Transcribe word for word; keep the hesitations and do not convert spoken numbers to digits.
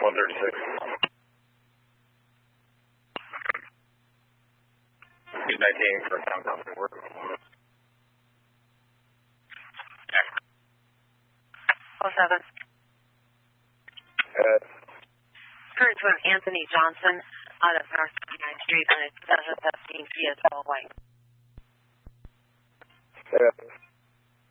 one thirty-six. Speed nineteen for Town Council work. oh seven. Uh, Current to Anthony Johnson out of North twenty-ninth Street on a two thousand seventeen Fiat White. uh,